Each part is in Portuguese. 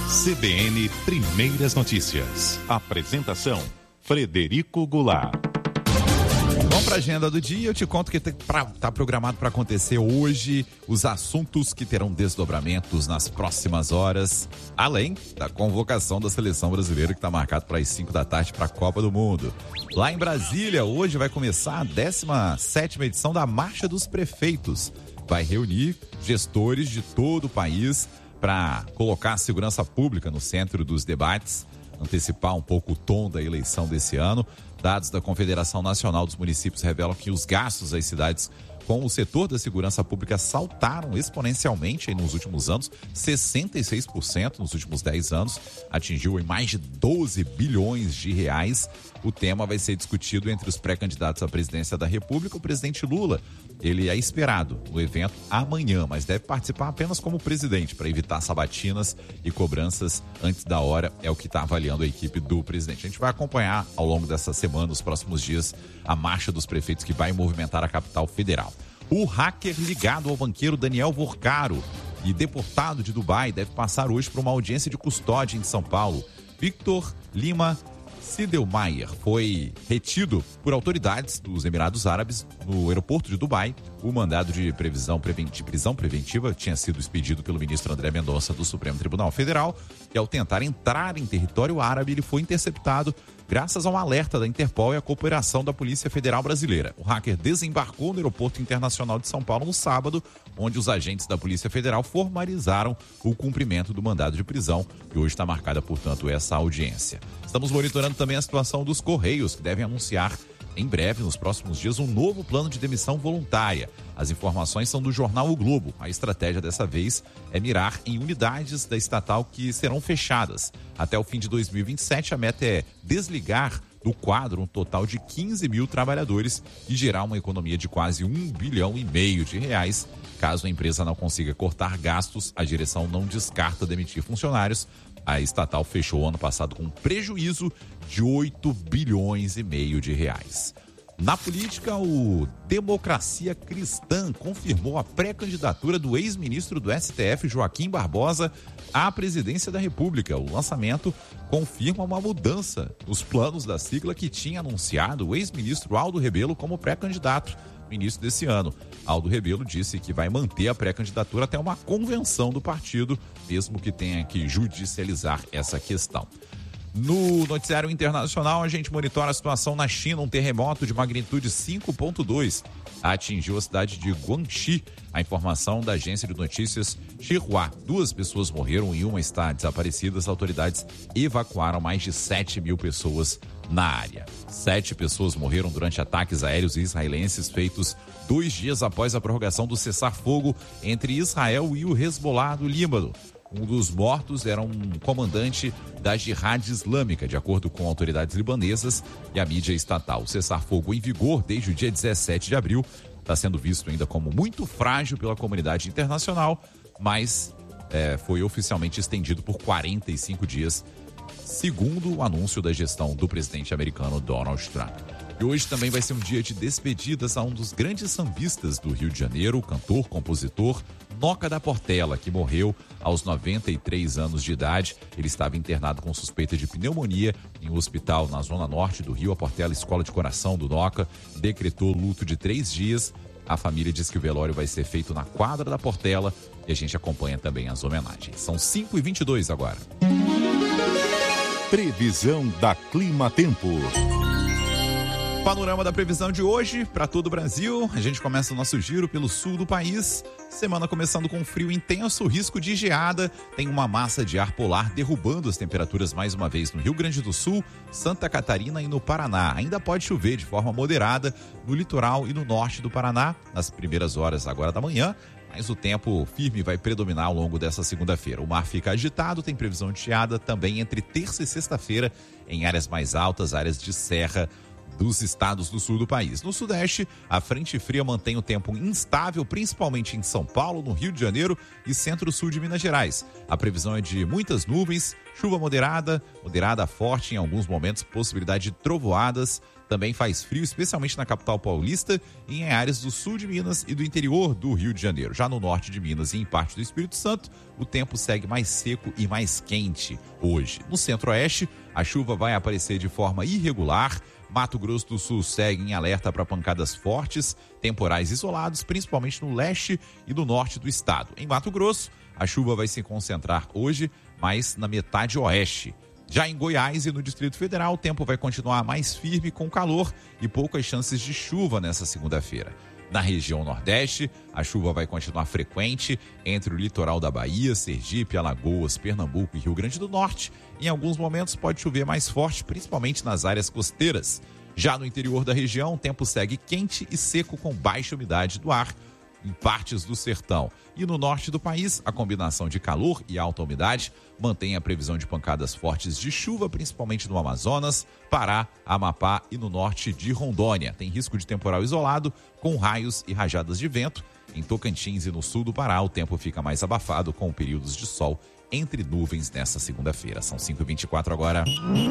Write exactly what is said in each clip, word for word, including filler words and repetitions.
C B N Primeiras Notícias. Apresentação: Frederico Goulart. Vamos para a agenda do dia. Eu te conto que está programado para acontecer hoje os assuntos que terão desdobramentos nas próximas horas, além da convocação da seleção brasileira que está marcado para as cinco da tarde para a Copa do Mundo. Lá em Brasília, hoje vai começar a décima sétima edição da Marcha dos Prefeitos. Vai reunir gestores de todo o país para colocar a segurança pública no centro dos debates, antecipar um pouco o tom da eleição desse ano. Dados da Confederação Nacional dos Municípios revelam que os gastos das cidades com o setor da segurança pública saltaram exponencialmente nos últimos anos, sessenta e seis por cento nos últimos dez anos, atingiu em mais de doze bilhões de reais. O tema vai ser discutido entre os pré-candidatos à presidência da República. O presidente Lula, ele é esperado no evento amanhã, mas deve participar apenas como presidente para evitar sabatinas e cobranças antes da hora, é o que está avaliando a equipe do presidente. A gente vai acompanhar ao longo dessa semana, nos próximos dias, a marcha dos prefeitos que vai movimentar a capital federal. O hacker ligado ao banqueiro Daniel Vorcaro e deportado de Dubai deve passar hoje para uma audiência de custódia em São Paulo. Victor Lima Sidelmaier foi retido por autoridades dos Emirados Árabes no aeroporto de Dubai. O mandado de, previsão, de prisão preventiva tinha sido expedido pelo ministro André Mendonça do Supremo Tribunal Federal e, ao tentar entrar em território árabe, ele foi interceptado graças a um alerta da Interpol e à cooperação da Polícia Federal Brasileira. O hacker desembarcou no Aeroporto Internacional de São Paulo no sábado, onde os agentes da Polícia Federal formalizaram o cumprimento do mandado de prisão, e hoje está marcada, portanto, essa audiência. Estamos monitorando também a situação dos Correios, que devem anunciar em breve, nos próximos dias, um novo plano de demissão voluntária. As informações são do jornal O Globo. A estratégia dessa vez é mirar em unidades da estatal que serão fechadas. Até o fim de dois mil e vinte e sete, a meta é desligar do quadro um total de quinze mil trabalhadores e gerar uma economia de quase um bilhão e meio de reais. Caso a empresa não consiga cortar gastos, a direção não descarta demitir funcionários. A estatal fechou o ano passado com um prejuízo de oito bilhões e meio de reais. Na política, o Democracia Cristã confirmou a pré-candidatura do ex-ministro do S T F, Joaquim Barbosa, à presidência da República. O lançamento confirma uma mudança nos planos da sigla que tinha anunciado o ex-ministro Aldo Rebelo como pré-candidato no início desse ano. Aldo Rebelo disse que vai manter a pré-candidatura até uma convenção do partido, mesmo que tenha que judicializar essa questão. No noticiário internacional, a gente monitora a situação na China. Um terremoto de magnitude cinco ponto dois atingiu a cidade de Guangxi. A informação da agência de notícias Xinhua. Duas pessoas morreram e uma está desaparecida. As autoridades evacuaram mais de sete mil pessoas na área. Sete pessoas morreram durante ataques aéreos israelenses feitos dois dias após a prorrogação do cessar-fogo entre Israel e o Hezbollah do Líbano. Um dos mortos era um comandante da Jihad Islâmica, de acordo com autoridades libanesas e a mídia estatal. O cessar-fogo em vigor desde o dia dezessete de abril está sendo visto ainda como muito frágil pela comunidade internacional, mas é, foi oficialmente estendido por quarenta e cinco dias, segundo o anúncio da gestão do presidente americano Donald Trump. E hoje também vai ser um dia de despedidas a um dos grandes sambistas do Rio de Janeiro, o cantor, compositor Noca da Portela, que morreu aos noventa e três anos de idade. Ele estava internado com suspeita de pneumonia em um hospital na zona norte do Rio. A Portela, escola de coração do Noca, decretou luto de três dias. A família diz que o velório vai ser feito na quadra da Portela e a gente acompanha também as homenagens. São cinco e vinte e dois agora. Previsão da Clima Tempo. Panorama da previsão de hoje para todo o Brasil. A gente começa o nosso giro pelo sul do país. Semana começando com frio intenso, risco de geada. Tem uma massa de ar polar derrubando as temperaturas mais uma vez no Rio Grande do Sul, Santa Catarina e no Paraná. Ainda pode chover de forma moderada no litoral e no norte do Paraná nas primeiras horas agora da manhã. Mas o tempo firme vai predominar ao longo dessa segunda-feira. O mar fica agitado, tem previsão de geada também entre terça e sexta-feira em áreas mais altas, áreas de serra dos estados do sul do país. No sudeste, a frente fria mantém o tempo instável, principalmente em São Paulo, no Rio de Janeiro e centro-sul de Minas Gerais. A previsão é de muitas nuvens, chuva moderada, moderada a forte em alguns momentos, possibilidade de trovoadas. Também faz frio, especialmente na capital paulista e em áreas do sul de Minas e do interior do Rio de Janeiro. Já no norte de Minas e em parte do Espírito Santo, o tempo segue mais seco e mais quente hoje. No centro-oeste, a chuva vai aparecer de forma irregular. Mato Grosso do Sul segue em alerta para pancadas fortes, temporais isolados, principalmente no leste e no norte do estado. Em Mato Grosso, a chuva vai se concentrar hoje mais na metade oeste. Já em Goiás e no Distrito Federal, o tempo vai continuar mais firme com calor e poucas chances de chuva nessa segunda-feira. Na região Nordeste, a chuva vai continuar frequente entre o litoral da Bahia, Sergipe, Alagoas, Pernambuco e Rio Grande do Norte. Em alguns momentos pode chover mais forte, principalmente nas áreas costeiras. Já no interior da região, o tempo segue quente e seco com baixa umidade do ar em partes do sertão. E no norte do país, a combinação de calor e alta umidade mantém a previsão de pancadas fortes de chuva, principalmente no Amazonas, Pará, Amapá e no norte de Rondônia. Tem risco de temporal isolado, com raios e rajadas de vento. Em Tocantins e no sul do Pará, o tempo fica mais abafado, com períodos de sol entre nuvens nesta segunda-feira. São cinco e vinte e quatro agora.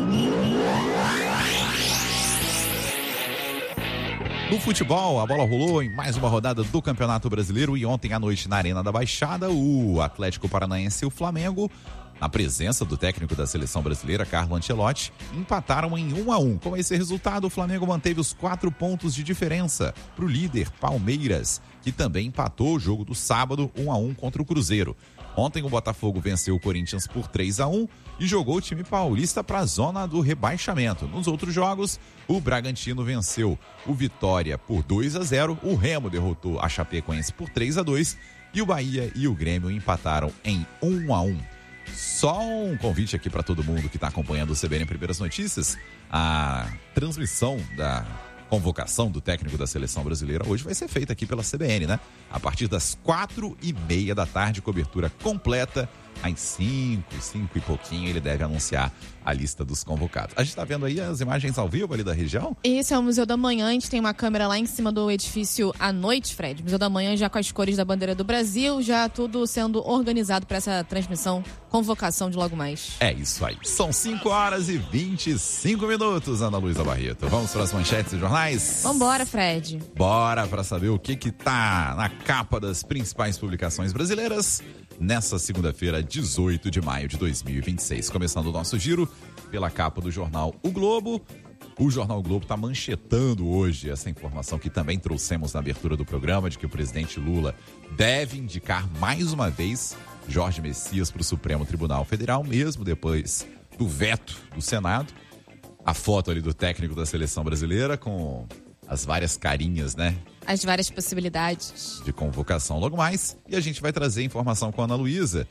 No futebol, a bola rolou em mais uma rodada do Campeonato Brasileiro e ontem à noite na Arena da Baixada, o Atlético Paranaense e o Flamengo, na presença do técnico da seleção brasileira, Carlo Ancelotti, empataram em um a um. Com esse resultado, o Flamengo manteve os quatro pontos de diferença para o líder Palmeiras, que também empatou o jogo do sábado um a um contra o Cruzeiro. Ontem o Botafogo venceu o Corinthians por três a um e jogou o time paulista para a zona do rebaixamento. Nos outros jogos, o Bragantino venceu o Vitória por dois a zero, o Remo derrotou a Chapecoense por três a dois e o Bahia e o Grêmio empataram em um a um. Só um convite aqui para todo mundo que está acompanhando o C B N Primeiras Notícias. A transmissão da convocação do técnico da seleção brasileira hoje vai ser feita aqui pela C B N, né? A partir das quatro e meia da tarde, cobertura completa. Às cinco, cinco e pouquinho, ele deve anunciar a lista dos convocados. A gente tá vendo aí as imagens ao vivo ali da região? Esse é o Museu da Manhã, a gente tem uma câmera lá em cima do edifício à noite, Fred. Museu da Manhã já com as cores da bandeira do Brasil, já tudo sendo organizado para essa transmissão, convocação de logo mais. É isso aí. São cinco horas e vinte e cinco minutos, Ana Luísa Barreto. Vamos para as manchetes dos jornais? Vambora, Fred. Bora para saber o que que tá na capa das principais publicações brasileiras nessa segunda-feira, dezoito de maio de dois mil e vinte e seis. Começando o nosso giro pela capa do jornal O Globo. O jornal o Globo está manchetando hoje essa informação que também trouxemos na abertura do programa, de que o presidente Lula deve indicar mais uma vez Jorge Messias para o Supremo Tribunal Federal, mesmo depois do veto do Senado. A foto ali do técnico da seleção brasileira com as várias carinhas, né? As várias possibilidades de convocação logo mais. E a gente vai trazer informação com a Ana Luísa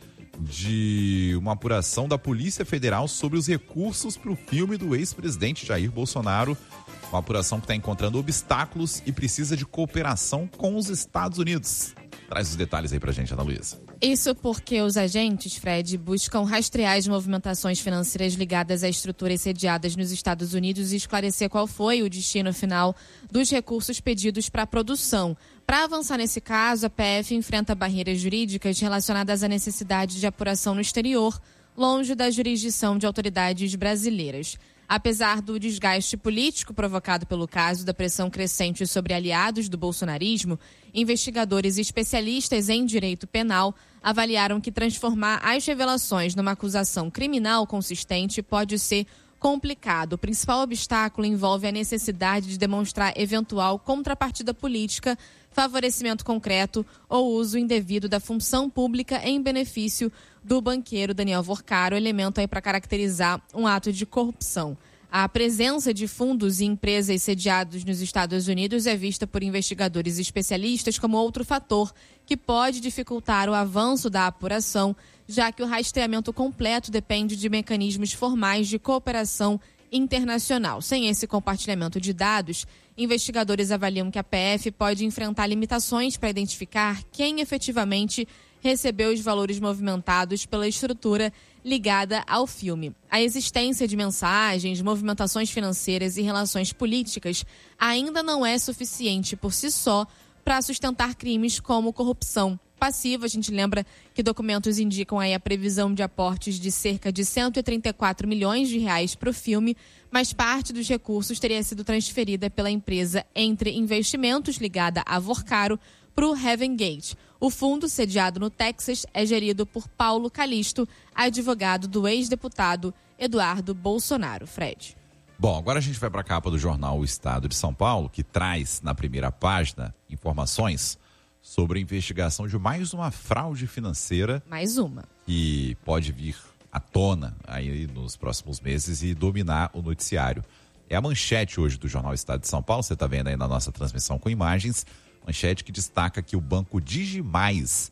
de uma apuração da Polícia Federal sobre os recursos para o filme do ex-presidente Jair Bolsonaro. Uma apuração que está encontrando obstáculos e precisa de cooperação com os Estados Unidos. Traz os detalhes aí pra gente, Ana Luísa. Isso porque os agentes, Fred, buscam rastrear as movimentações financeiras ligadas a estruturas sediadas nos Estados Unidos e esclarecer qual foi o destino final dos recursos pedidos para a produção. Para avançar nesse caso, a P F enfrenta barreiras jurídicas relacionadas à necessidade de apuração no exterior, longe da jurisdição de autoridades brasileiras. Apesar do desgaste político provocado pelo caso, da pressão crescente sobre aliados do bolsonarismo, investigadores e especialistas em direito penal avaliaram que transformar as revelações numa acusação criminal consistente pode ser complicado. O principal obstáculo envolve a necessidade de demonstrar eventual contrapartida política, favorecimento concreto ou uso indevido da função pública em benefício do banqueiro Daniel Vorcaro, elemento aí para caracterizar um ato de corrupção. A presença de fundos e empresas sediados nos Estados Unidos é vista por investigadores e especialistas como outro fator que pode dificultar o avanço da apuração, já que o rastreamento completo depende de mecanismos formais de cooperação internacional. Sem esse compartilhamento de dados, investigadores avaliam que a P F pode enfrentar limitações para identificar quem efetivamente recebeu os valores movimentados pela estrutura ligada ao filme. A existência de mensagens, movimentações financeiras e relações políticas ainda não é suficiente por si só para sustentar crimes como corrupção passiva. A gente lembra que documentos indicam aí a previsão de aportes de cerca de cento e trinta e quatro milhões de reais para o filme, mas parte dos recursos teria sido transferida pela empresa Entre Investimentos, ligada a Vorcaro, para o Heaven Gate. O fundo, sediado no Texas, é gerido por Paulo Calisto, advogado do ex-deputado Eduardo Bolsonaro. Fred. Bom, agora a gente vai para a capa do jornal O Estado de São Paulo, que traz na primeira página informações sobre a investigação de mais uma fraude financeira. Mais uma. Que pode vir à tona aí nos próximos meses e dominar o noticiário. É a manchete hoje do jornal Estado de São Paulo, você está vendo aí na nossa transmissão com imagens, manchete que destaca que o banco Digimais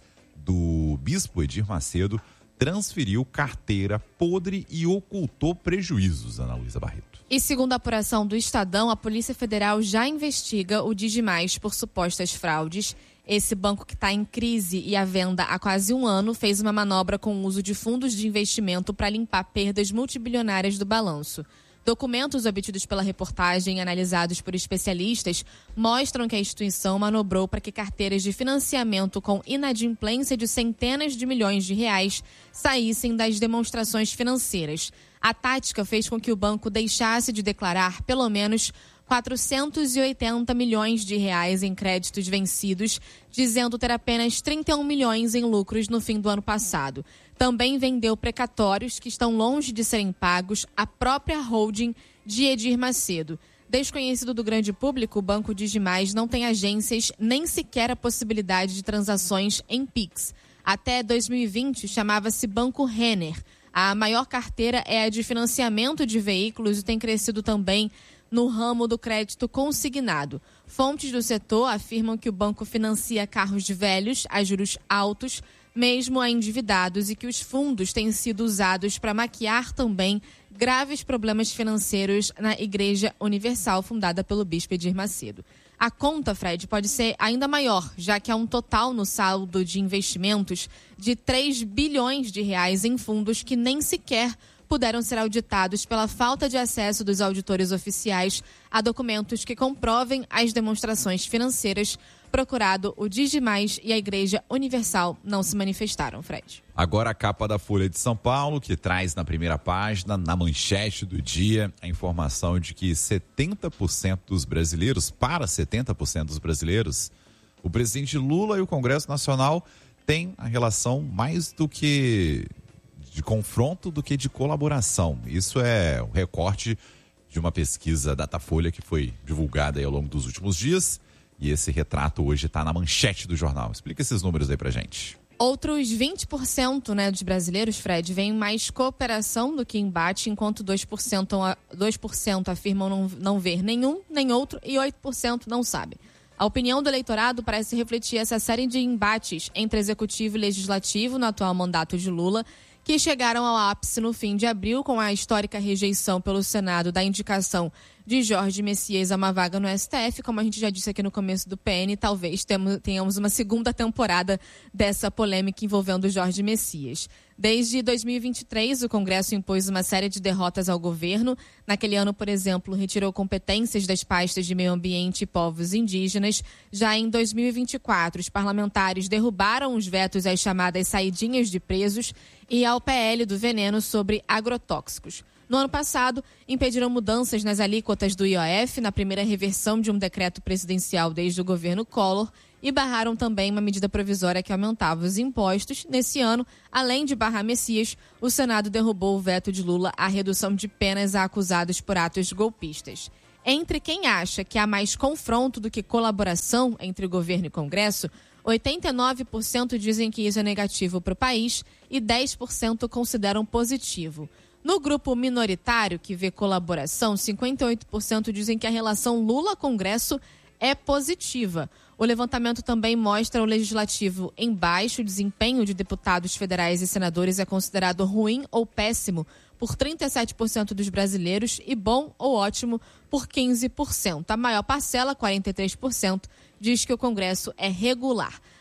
do Bispo Edir Macedo transferiu carteira podre e ocultou prejuízos, Ana Luísa Barreto. E segundo a apuração do Estadão, a Polícia Federal já investiga o Digimais por supostas fraudes. Esse banco, que está em crise e à venda há quase um ano, fez uma manobra com o uso de fundos de investimento para limpar perdas multibilionárias do balanço. Documentos obtidos pela reportagem, analisados por especialistas, mostram que a instituição manobrou para que carteiras de financiamento com inadimplência de centenas de milhões de reais saíssem das demonstrações financeiras. A tática fez com que o banco deixasse de declarar pelo menos quatrocentos e oitenta milhões de reais em créditos vencidos, dizendo ter apenas trinta e um milhões em lucros no fim do ano passado. Também vendeu precatórios que estão longe de serem pagos à própria holding de Edir Macedo. Desconhecido do grande público, o Banco Digimais não tem agências nem sequer a possibilidade de transações em Pix. Até dois mil e vinte chamava-se Banco Renner. A maior carteira é a de financiamento de veículos e tem crescido também no ramo do crédito consignado. Fontes do setor afirmam que o banco financia carros velhos a juros altos, mesmo a endividados, e que os fundos têm sido usados para maquiar também graves problemas financeiros na Igreja Universal, fundada pelo Bispo Edir Macedo. A conta, Fred, pode ser ainda maior, já que há um total no saldo de investimentos de três bilhões de reais em fundos que nem sequer puderam ser auditados pela falta de acesso dos auditores oficiais a documentos que comprovem as demonstrações financeiras. Procurado, o Digimais e a Igreja Universal não se manifestaram, Fred. Agora a capa da Folha de São Paulo, que traz na primeira página, na manchete do dia, a informação de que setenta por cento dos brasileiros, para setenta por cento dos brasileiros, o presidente Lula e o Congresso Nacional têm a relação mais do que de confronto do que de colaboração. Isso é um recorte de uma pesquisa Datafolha que foi divulgada aí ao longo dos últimos dias, e esse retrato hoje está na manchete do jornal. Explica esses números aí pra gente. Outros vinte por cento, né, dos brasileiros, Fred, veem mais cooperação do que embate, enquanto dois por cento, dois por cento afirmam não, não ver nenhum nem outro e oito por cento não sabem. A opinião do eleitorado parece refletir essa série de embates entre executivo e legislativo no atual mandato de Lula, que chegaram ao ápice no fim de abril com a histórica rejeição pelo Senado da indicação de Jorge Messias a uma vaga no S T F. Como a gente já disse aqui no começo do P N, talvez tenhamos uma segunda temporada dessa polêmica envolvendo Jorge Messias. Desde dois mil e vinte e três, o Congresso impôs uma série de derrotas ao governo. Naquele ano, por exemplo, retirou competências das pastas de meio ambiente e povos indígenas. Já em dois mil e vinte e quatro, os parlamentares derrubaram os vetos às chamadas saidinhas de presos e ao P L do veneno sobre agrotóxicos. No ano passado, impediram mudanças nas alíquotas do I O F, na primeira reversão de um decreto presidencial desde o governo Collor, e barraram também uma medida provisória que aumentava os impostos. Nesse ano, além de barrar Messias, o Senado derrubou o veto de Lula à redução de penas a acusados por atos golpistas. Entre quem acha que há mais confronto do que colaboração entre o governo e Congresso, oitenta e nove por cento dizem que isso é negativo para o país e dez por cento consideram positivo. No grupo minoritário, que vê colaboração, cinquenta e oito por cento dizem que a relação Lula-Congresso é positiva. O levantamento também mostra o legislativo em baixo. O desempenho de deputados federais e senadores é considerado ruim ou péssimo por trinta e sete por cento dos brasileiros e bom ou ótimo por quinze por cento. A maior parcela, quarenta e três por cento, diz que o Congresso é regular.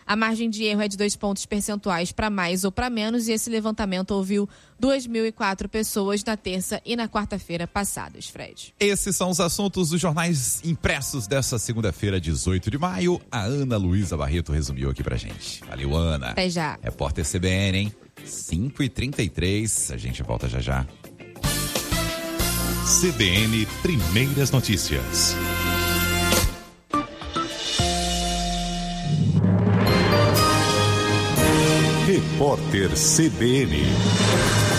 A margem de erro é de dois pontos percentuais para mais ou para menos, e esse levantamento ouviu duas mil e quatro pessoas na terça e na quarta-feira passadas, Fred. Esses são os assuntos dos jornais impressos dessa segunda-feira, dezoito de maio. A Ana Luísa Barreto resumiu aqui pra gente. Valeu, Ana. Até já. Repórter C B N, hein? cinco e trinta e três. A gente volta já já. C B N Primeiras Notícias. Repórter C B N.